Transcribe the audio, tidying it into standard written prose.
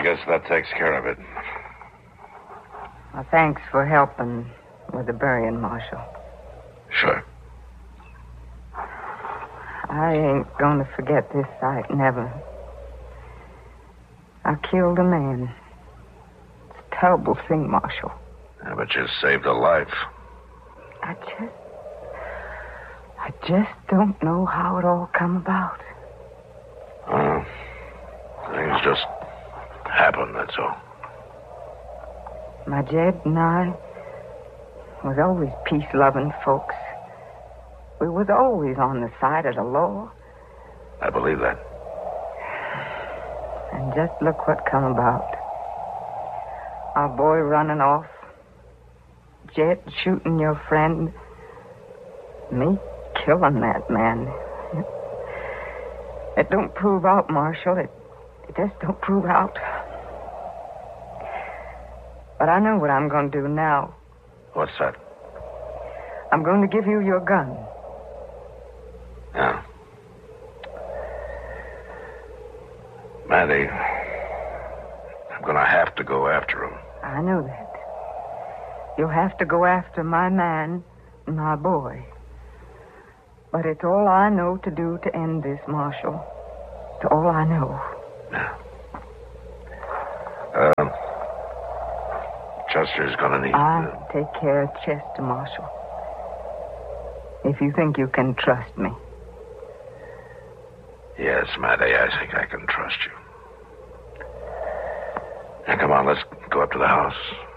guess that takes care of it. Well, thanks for helping with the burying, Marshal. Sure. I ain't going to forget this sight, never. I killed a man. It's a terrible thing, Marshal. Yeah, but you saved a life. I just don't know how it all come about. Things just happen, that's all. My Jed and I was always peace-loving folks. We was always on the side of the law. I believe that. And just look what come about. Our boy running off. Jed shooting your friend. Me killing that man. It don't prove out, Marshal. It just don't prove out. But I know what I'm going to do now. What's that? I'm going to give you your gun. Yeah. Maddie, I'm going to have to go after him. I know that. You'll have to go after my man and my boy. But it's all I know to do to end this, Marshal. It's all I know. Yeah. Chester's going to need... I'll take care of Chester, Marshal. If you think you can trust me. Yes, Maddie, I think I can trust you. Now, come on, let's go up to the house.